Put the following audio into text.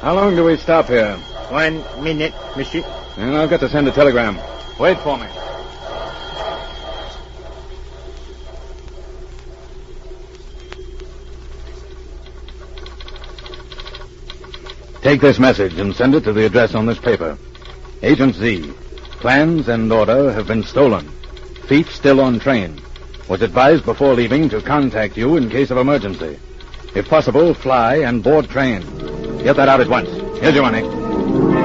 How long do we stop here? 1 minute, monsieur. And I've got to send a telegram. Wait for me. Take this message and send it to the address on this paper. Agent Z. Plans and order have been stolen. Thief still on train. Was advised before leaving to contact you in case of emergency. If possible, fly and board train. Get that out at once. Here's your money.